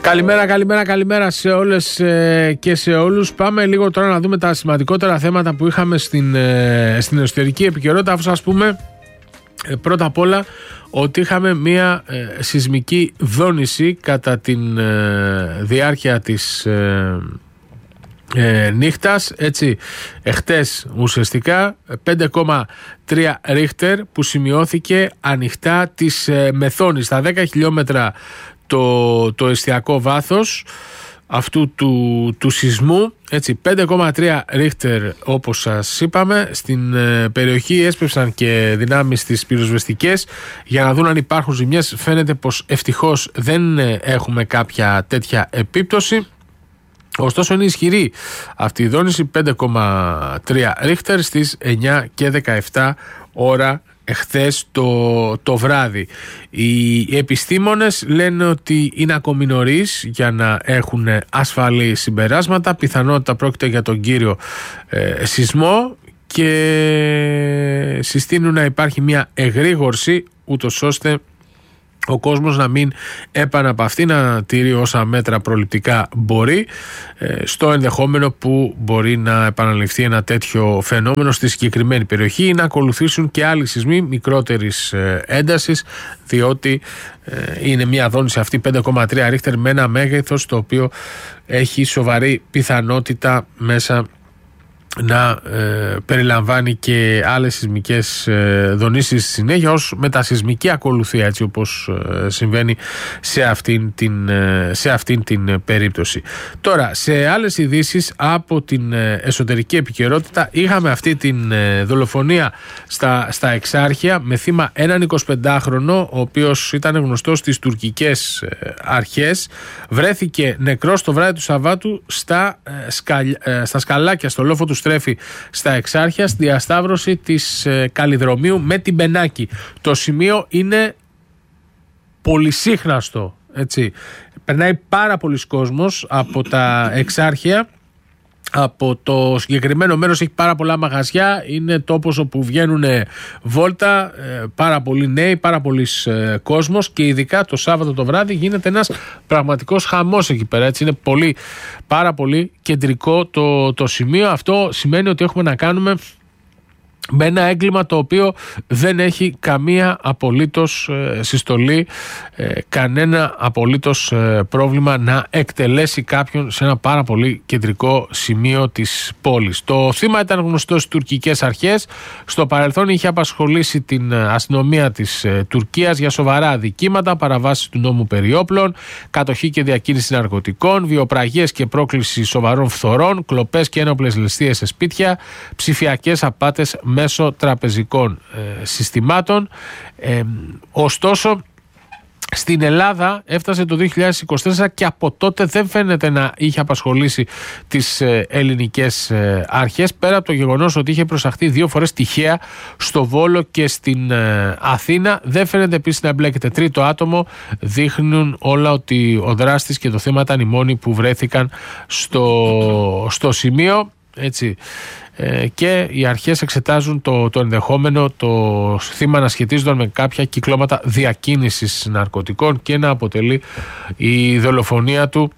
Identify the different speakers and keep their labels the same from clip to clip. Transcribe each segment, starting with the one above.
Speaker 1: Καλημέρα σε όλες και σε όλους. Πάμε λίγο τώρα να δούμε τα σημαντικότερα θέματα που είχαμε στην εσωτερική επικαιρότητα, αφού σας πούμε πρώτα απ' όλα ότι είχαμε μια σεισμική δόνηση κατά τη διάρκεια της νύχτας, έτσι, εχτες ουσιαστικά 5,3 ρίχτερ που σημειώθηκε ανοιχτά της Μεθόνης, στα 10 χιλιόμετρα το εστιακό βάθος αυτού του σεισμού, έτσι, 5,3 ρίχτερ όπως σας είπαμε. Στην περιοχή έσπευσαν και δυνάμεις της πυροσβεστικές για να δουν αν υπάρχουν ζημιές. Φαίνεται πως ευτυχώς δεν έχουμε κάποια τέτοια επίπτωση. Ωστόσο είναι ισχυρή αυτή η δόνηση, 5,3 ρίχτερ στις 9 και 17 ώρα εχθές το βράδυ. Οι επιστήμονες λένε ότι είναι ακόμη νωρίς για να έχουν ασφαλή συμπεράσματα. Πιθανότητα πρόκειται για τον κύριο σεισμό και συστήνουν να υπάρχει μια εγρήγορση, ούτως ώστε ο κόσμος να μην επαναπαυθεί, να τηρεί όσα μέτρα προληπτικά μπορεί, στο ενδεχόμενο που μπορεί να επαναληφθεί ένα τέτοιο φαινόμενο στη συγκεκριμένη περιοχή, ή να ακολουθήσουν και άλλοι σεισμοί μικρότερης έντασης, διότι είναι μια δόνηση αυτή 5,3 ρίχτερ με ένα μέγεθος το οποίο έχει σοβαρή πιθανότητα μέσα να περιλαμβάνει και άλλες σεισμικές δονήσεις στη συνέχεια ως μετασεισμική ακολουθία, έτσι όπως συμβαίνει σε αυτήν την περίπτωση. Τώρα, σε άλλες ειδήσεις από την εσωτερική επικαιρότητα, είχαμε αυτή την δολοφονία στα Εξάρχεια με θύμα έναν 25χρονο, ο οποίος ήταν γνωστός στις τουρκικές αρχές. Βρέθηκε νεκρός το βράδυ του Σαββάτου στα σκαλάκια, στο λόφο του Στρέφη στα Εξάρχεια, στη διασταύρωση της Καλλιδρομίου με την Μπενάκη. Το σημείο είναι πολυσύχναστο, έτσι. Περνάει πάρα πολλοί κόσμος από τα Εξάρχεια. Από το συγκεκριμένο μέρος έχει πάρα πολλά μαγαζιά, είναι τόπος όπου βγαίνουν βόλτα πάρα πολλοί νέοι, πάρα πολλοί κόσμος, και ειδικά το Σάββατο το βράδυ γίνεται ένας πραγματικός χαμός εκεί πέρα, έτσι. Είναι πάρα πολύ κεντρικό το σημείο. Αυτό σημαίνει ότι έχουμε να κάνουμε με ένα έγκλημα το οποίο δεν έχει καμία απολύτως συστολή, κανένα απολύτως πρόβλημα να εκτελέσει κάποιον σε ένα πάρα πολύ κεντρικό σημείο της πόλης. Το θύμα ήταν γνωστό στις τουρκικές αρχές. Στο παρελθόν είχε απασχολήσει την αστυνομία της Τουρκίας για σοβαρά αδικήματα, παραβάσεις του νόμου περί όπλων, κατοχή και διακίνηση ναρκωτικών, βιοπραγίες και πρόκληση σοβαρών φθορών, κλοπές και ένοπλες ληστείες σε σπίτια, ψηφιακές απάτες μέσω τραπεζικών συστημάτων. Ωστόσο, στην Ελλάδα έφτασε το 2024 και από τότε δεν φαίνεται να είχε απασχολήσει τις ελληνικές αρχές, πέρα από το γεγονός ότι είχε προσαχθεί 2 φορές τυχαία στο Βόλο και στην Αθήνα. Δεν φαίνεται επίσης να εμπλέκεται τρίτο άτομο. Δείχνουν όλα ότι ο δράστης και το θύμα ήταν οι μόνοι που βρέθηκαν στο σημείο, έτσι. Και οι αρχές εξετάζουν το ενδεχόμενο το θύμα να σχετίζονταν με κάποια κυκλώματα διακίνησης ναρκωτικών και να αποτελεί η δολοφονία του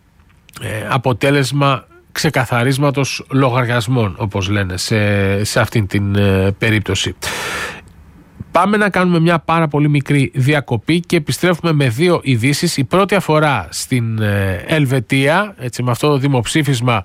Speaker 1: αποτέλεσμα ξεκαθαρίσματος λογαριασμών, όπως λένε σε αυτήν την περίπτωση. Πάμε να κάνουμε μια πάρα πολύ μικρή διακοπή και επιστρέφουμε με 2 ειδήσεις. Η πρώτη αφορά στην Ελβετία, έτσι, με αυτό το δημοψήφισμα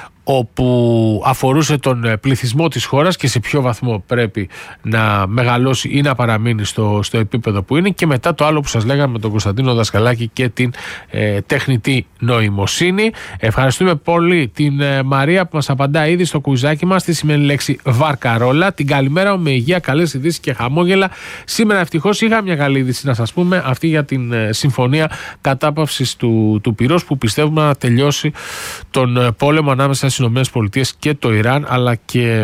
Speaker 1: όπου αφορούσε τον πληθυσμό της χώρας και σε ποιο βαθμό πρέπει να μεγαλώσει ή να παραμείνει στο επίπεδο που είναι, και μετά το άλλο που σας λέγαμε με τον Κωνσταντίνο Δασκαλάκη και την τεχνητή νοημοσύνη. Ευχαριστούμε πολύ την Μαρία που μας απαντά ήδη στο κουιζάκι μας τη σημερινή λέξη βαρκαρόλα. Την καλημέρα μου με υγεία, καλές ειδήσεις και χαμόγελα. Σήμερα ευτυχώς είχα μια καλή είδηση να σας πούμε, αυτή για την συμφωνία κατάπαυσης του πυρός που πιστεύουμε να τελειώσει τον πόλεμο ανάμεσα στις ΗΠΑ και το Ιράν, αλλά και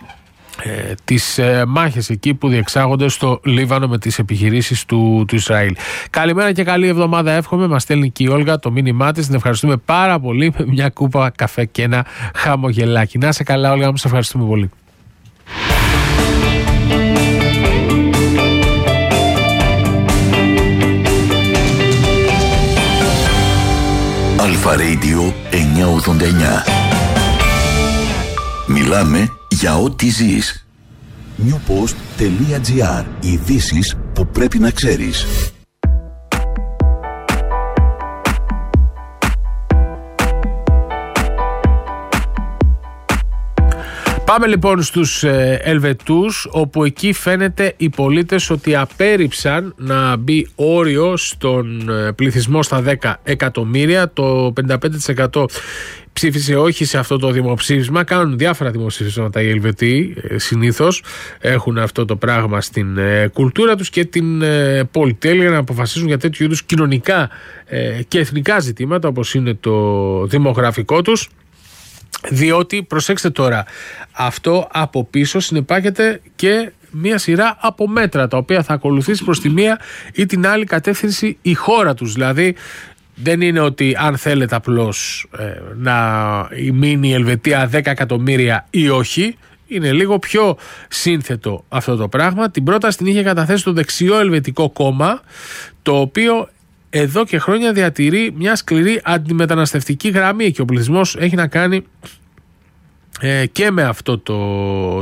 Speaker 1: τις μάχες εκεί που διεξάγονται στο Λίβανο με τις επιχειρήσεις του Ισραήλ. Καλημέρα και καλή εβδομάδα εύχομαι. Μας στέλνει και η Όλγα το μήνυμά της. Την ευχαριστούμε πάρα πολύ με μια κούπα καφέ και ένα χαμογελάκι. Να σε καλά, Όλγα μου, σε ευχαριστούμε πολύ.
Speaker 2: Αλφα Radio 989. Μιλάμε για ό,τι ζεις. newpost.gr. Ειδήσεις που πρέπει να ξέρεις.
Speaker 1: Πάμε λοιπόν στους Ελβετούς, όπου εκεί φαίνεται οι πολίτες ότι απέρριψαν να μπει όριο στον πληθυσμό στα 10 εκατομμύρια. Το 55% ψήφισε όχι σε αυτό το δημοψήφισμα. Κάνουν διάφορα δημοψήφισματα οι Ελβετοί, συνήθως έχουν αυτό το πράγμα στην κουλτούρα τους και την πολυτέλεια να αποφασίζουν για τέτοιου είδους κοινωνικά και εθνικά ζητήματα, όπως είναι το δημογραφικό τους. Διότι, προσέξτε τώρα, αυτό από πίσω συνεπάγεται και μία σειρά από μέτρα τα οποία θα ακολουθήσει προς τη μία ή την άλλη κατεύθυνση η χώρα τους. Δηλαδή δεν είναι ότι αν θέλετε απλώς να μείνει η Ελβετία 10 εκατομμύρια ή όχι. Είναι λίγο πιο σύνθετο αυτό το πράγμα. Την πρόταση την είχε καταθέσει το Δεξιό Ελβετικό Κόμμα, το οποίο εδώ και χρόνια διατηρεί μια σκληρή αντιμεταναστευτική γραμμή και ο πληθυσμός έχει να κάνει και με αυτό